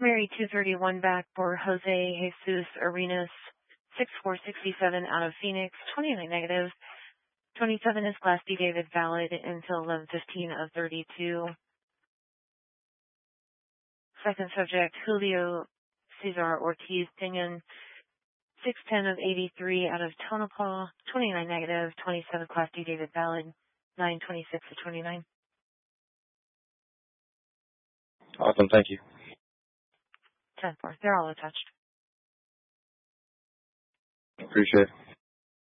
Mary 231 back for Jose Jesus Arenas, 6467 out of Phoenix, 29 negative. 27 is Class D David valid until 11:15 of 32. Second subject, Julio Cesar Ortiz Pinion, 610 of 83 out of Tonopah, 29 negative. 27 Class D David valid, 926 to 29. Awesome, thank you. 10-4. They're all attached. Appreciate it.